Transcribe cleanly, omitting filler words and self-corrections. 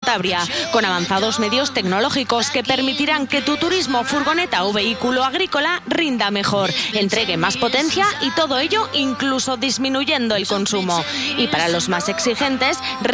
Cantabria, con avanzados medios tecnológicos que permitirán que tu turismo, furgoneta o vehículo agrícola rinda mejor, entregue más potencia y todo ello incluso disminuyendo el consumo. Y para los más exigentes,